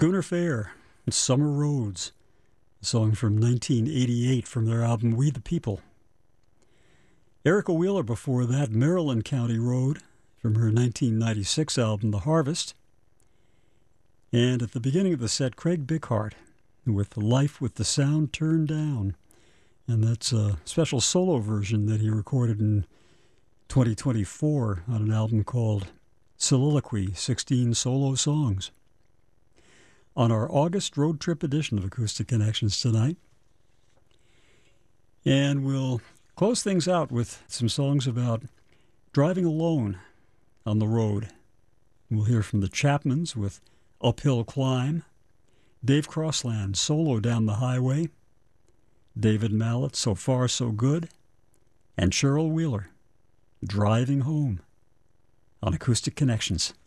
Schooner Fair and Summer Roads, a song from 1988 from their album We the People. Erica Wheeler before that, Maryland County Road, from her 1996 album The Harvest. And at the beginning of the set, Craig Bighart with Life with the Sound Turned Down. And that's a special solo version that he recorded in 2024 on an album called Soliloquy, 16 Solo Songs. On our August road trip edition of Acoustic Connections tonight. And we'll close things out with some songs about driving alone on the road. We'll hear from the Chapmans with Uphill Climb, Dave Crossland, Solo Down the Highway, David Mallet, So Far So Good, and Cheryl Wheeler, Driving Home on Acoustic Connections.